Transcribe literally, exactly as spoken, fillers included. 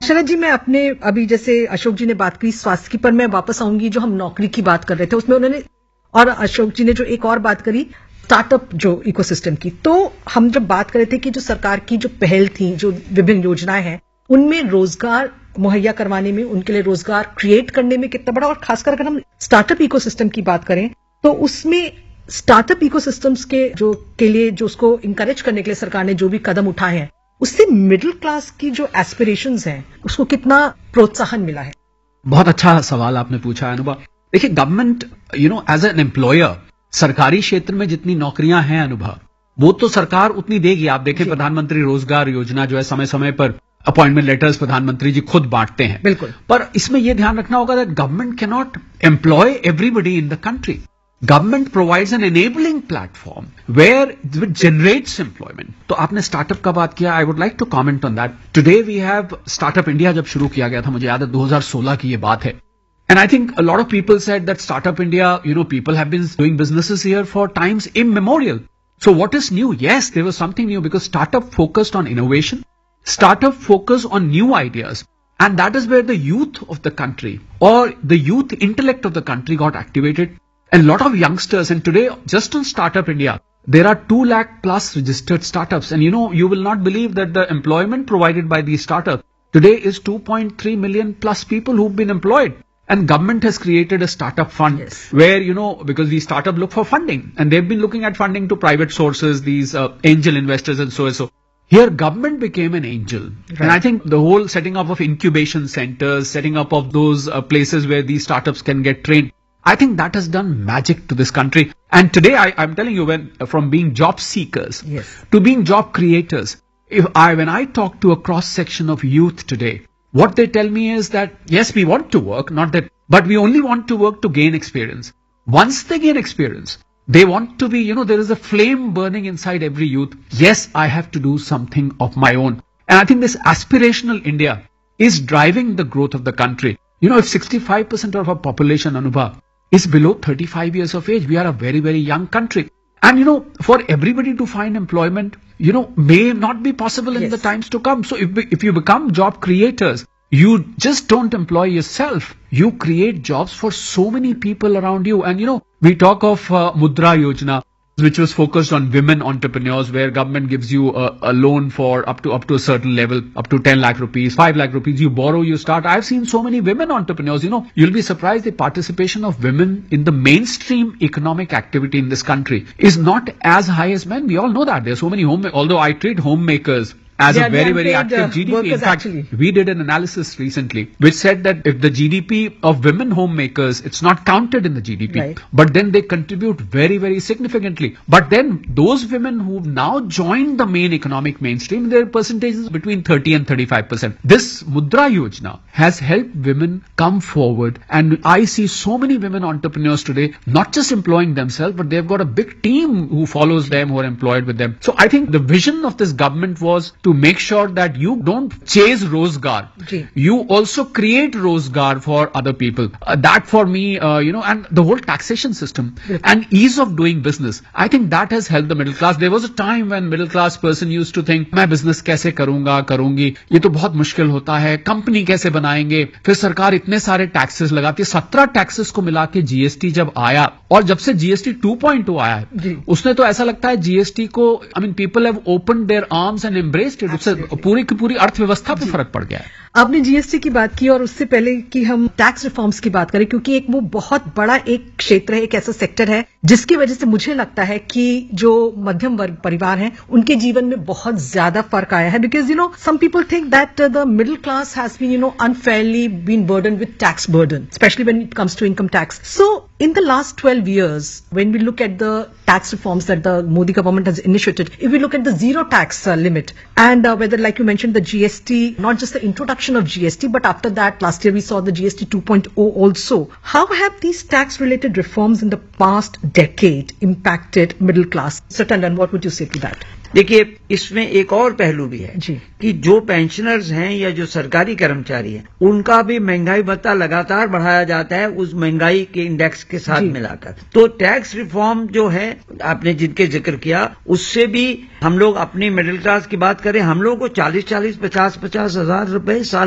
शरद जी, मैं अपने अभी जैसे अशोक जी ने बात की स्वास्थ्य की, पर मैं वापस आऊंगी जो हम नौकरी की बात कर रहे थे उसमें उन्होंने, और अशोक जी ने जो एक और बात करी स्टार्टअप जो इकोसिस्टम की, तो हम जब बात कर रहे थे कि जो सरकार की जो पहल थी, जो विभिन्न योजनाएं हैं, उनमें रोजगार मुहैया करवाने में, उनके लिए रोजगार क्रिएट करने में कितना बड़ा, और खासकर अगर हम स्टार्टअप इकोसिस्टम की बात करें तो उसमें स्टार्टअप इकोसिस्टम्स के जो के लिए जो उसको इंकरेज करने के लिए सरकार ने जो भी कदम उठाए हैं, उससे मिडिल क्लास की जो एस्पिरेशंस हैं उसको कितना प्रोत्साहन मिला है? बहुत अच्छा सवाल आपने पूछा अनुभव। देखिए, government you know as an employer, सरकारी क्षेत्र में जितनी नौकरियां हैं अनुभव, वो तो सरकार उतनी देगी। आप देखें प्रधानमंत्री रोजगार योजना जो है, समय समय पर अपॉइंटमेंट लेटर्स प्रधानमंत्री जी खुद बांटते हैं। बिल्कुल। पर इसमें यह ध्यान रखना होगा that government can not employ everybody in the country. Government provides an enabling platform where it generates employment. तो आपने स्टार्टअप का बात किया, I would like to comment on that. Today we have Startup India जब शुरू किया गया था, मुझे याद है दो हज़ार सोलह की ये बात है. And I think a lot of people said that Startup India, you know, people have been doing businesses here for times immemorial. So what is new? Yes, there was something new because startup focused on innovation. Startup focused on new ideas. And that is where the youth of the country or the youth intellect of the country got activated. And a lot of youngsters, and today just on Startup India, there are two lakh plus registered startups. And you know, you will not believe that the employment provided by these startups today is two point three million plus people who've been employed. And government has created a startup fund yes. where, you know, because these startups look for funding and they've been looking at funding to private sources, these uh, angel investors and so and so. Here government became an angel. Right. And I think the whole setting up of incubation centers, setting up of those uh, places where these startups can get trained, I think that has done magic to this country. And today I, I'm telling you, when from being job seekers yes. to being job creators, if I, when I talk to a cross section of youth today, what they tell me is that, yes, we want to work, not that, but we only want to work to gain experience. Once they gain experience, they want to be, you know, there is a flame burning inside every youth. Yes, I have to do something of my own. And I think this aspirational India is driving the growth of the country. You know, if sixty-five percent of our population, Anubha, is below thirty-five years of age, we are a very, very young country. And, you know, for everybody to find employment, you know, may not be possible in yes. the times to come. So if, if you become job creators, you just don't employ yourself. You create jobs for so many people around you. And, you know, we talk of uh, Mudra Yojana, which was focused on women entrepreneurs, where government gives you a, a loan for up to up to a certain level, up to ten lakh rupees, five lakh rupees. You borrow, you start. I've seen so many women entrepreneurs. You know, you'll be surprised the participation of women in the mainstream economic activity in this country is not as high as men. We all know that. There's so many home, although I treat homemakers as they a very, very active uh, G D P. In fact, actually. we did an analysis recently which said that if the G D P of women homemakers, it's not counted in the G D P, right. but then they contribute very, very significantly. But then those women who've now joined the main economic mainstream, their percentages between thirty and thirty-five percent. This Mudra Yojana has helped women come forward. And I see so many women entrepreneurs today, not just employing themselves, but they've got a big team who follows them, who are employed with them. So I think the vision of this government was to make sure that you don't chase Rozgar. Gee. You also create Rozgar for other people. Uh, that for me, uh, you know, and the whole taxation system yes. and ease of doing business, I think that has helped the middle class. There was a time when middle class person used to think, मैं business कैसे करूंगा, करूंगी, ये तो बहुत मुश्किल होता है, कंपनी कैसे बनाएंगे, फिर सरकार इतने सारे टैक्सेस लगाती है. सत्रह टैक्सेस को मिला के जीएसटी जब आया, और जब से जीएसटी टू पॉइंट ओ आया है, उसने तो ऐसा लगता है जीएसटी को, I mean people have opened there arms and embraced it. उससे पूरी की पूरी अर्थव्यवस्था पे फर्क पड़ गया है. आपने जीएसटी की बात की, और उससे पहले कि हम टैक्स रिफॉर्म्स की बात करें, क्योंकि एक वो बहुत बड़ा एक क्षेत्र है, एक ऐसा सेक्टर है जिसकी वजह से मुझे लगता है कि जो मध्यम वर्ग परिवार हैं उनके जीवन में बहुत ज्यादा फर्क आया है. Because you know some people think that the middle class has been you know unfairly been burden with tax burden, specially when it comes to income tax. So in the last twelve years, when we look at the tax reforms that the Modi government has initiated, if we look at the zero tax uh, limit, and uh, whether, like you mentioned, the G S T, not just the introduction of G S T, but after that, last year we saw the G S T two point oh also. How have these tax-related reforms in the past decade impacted middle class? Sir Tandon, what would you say to that? देखिए, इसमें एक और पहलू भी है जी. कि जो pensioners हैं या जो सरकारी कर्मचारी हैं, उनका भी महंगाई भत्ता लगातार बढ़ाया जाता है उस महंगाई के इंडेक्स के साथ मिलाकर. तो टैक्स रिफॉर्म जो है आपने जिनके जिक्र किया, उससे भी हम लोग अपनी मिडिल क्लास की बात करें, हम लोग को चालीस चालीस पचास पचास हजार रुपए साल